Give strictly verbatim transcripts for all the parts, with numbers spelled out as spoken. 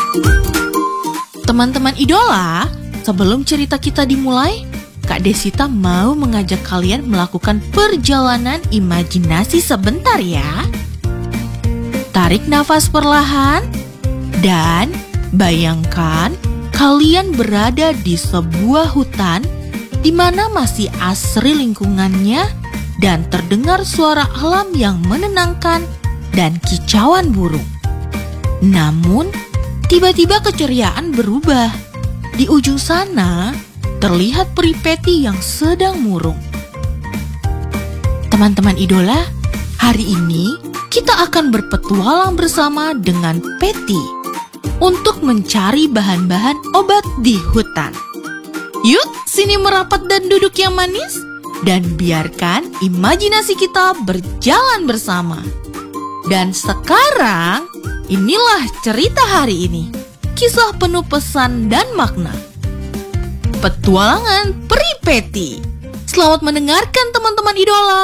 Teman-teman idola, sebelum cerita kita dimulai, Kak Desita mau mengajak kalian melakukan perjalanan imajinasi sebentar ya. Tarik nafas perlahan dan bayangkan kalian berada di sebuah hutan di mana masih asri lingkungannya dan terdengar suara alam yang menenangkan dan kicauan burung. Namun, tiba-tiba keceriaan berubah. Di ujung sana, terlihat peri Patty yang sedang murung. Teman-teman idola, hari ini kita akan berpetualang bersama dengan Patty untuk mencari bahan-bahan obat di hutan. Yuk, sini merapat dan duduk yang manis, dan biarkan imajinasi kita berjalan bersama. Dan sekarang, inilah cerita hari ini. Kisah penuh pesan dan makna. Petualangan Peri Patty. Selamat mendengarkan teman-teman idola.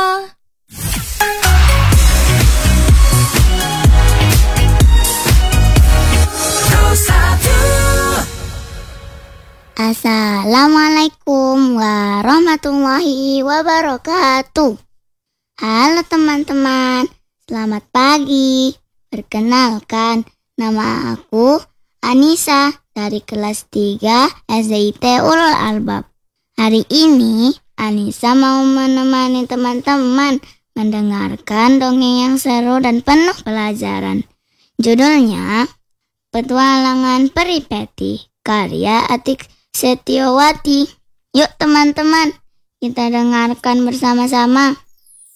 Assalamualaikum warahmatullahi wabarakatuh. Halo teman-teman, selamat pagi. Perkenalkan, nama aku Anissa dari kelas tiga S D I T Ulul Albab. Hari ini Anissa mau menemani teman-teman mendengarkan dongeng yang seru dan penuh pelajaran. Judulnya Petualangan Peri Patty, karya Atik Setiawati. Yuk teman-teman, kita dengarkan bersama-sama.